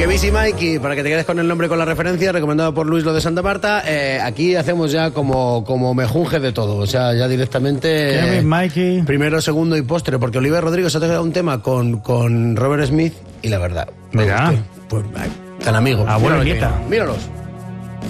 Que Busy Mikey, para que te quedes con el nombre y con la referencia, recomendado por Luis Lo de Santa Marta. Aquí hacemos ya como mejunje de todo, o sea, ya directamente Kevin, Mikey. primero, segundo y postre, porque Oliver Rodrigo se ha tocado un tema con Robert Smith y la verdad, Mira. pues tan amigo. Abuelo Míralo aquí, nieta. míralos.